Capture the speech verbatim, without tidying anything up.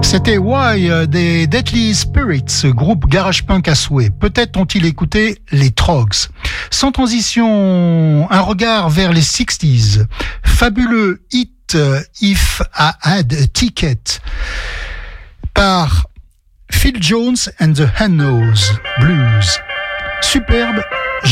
C'était Why des Deadly Spirits, groupe garage punk à souhait. Peut-être ont-ils écouté les Trogs. Sans transition, un regard vers les sixties. Fabuleux hit If I Had a Ticket par Phil Jones and the Hen-Nose Blues. Superbe